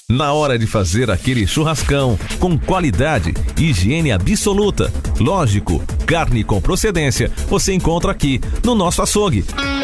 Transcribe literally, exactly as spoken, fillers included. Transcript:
Na hora de fazer aquele churrascão, com qualidade e higiene absoluta. Lógico, carne com procedência, você encontra aqui no nosso açougue.